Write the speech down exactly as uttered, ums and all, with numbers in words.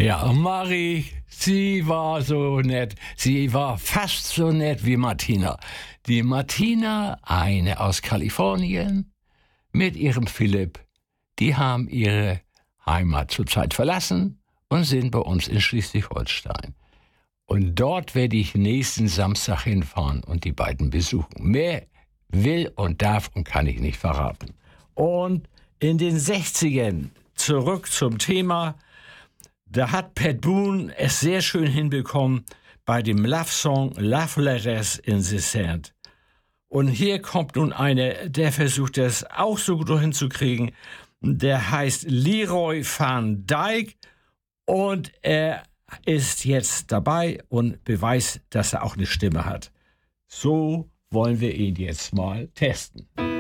Ja, Marie, sie war so nett. Sie war fast so nett wie Martina. Die Martina, eine aus Kalifornien, mit ihrem Philipp, die haben ihre Heimat zurzeit verlassen und sind bei uns in Schleswig-Holstein. Und dort werde ich nächsten Samstag hinfahren und die beiden besuchen. Mehr will und darf und kann ich nicht verraten. Und in den sechzigern, zurück zum Thema, da hat Pat Boone es sehr schön hinbekommen bei dem Love-Song Love Letters in the Sand. Und hier kommt nun einer, der versucht es auch so gut hinzukriegen. Der heißt Leroy Van Dyke und er ist jetzt dabei und beweist, dass er auch eine Stimme hat. So wollen wir ihn jetzt mal testen.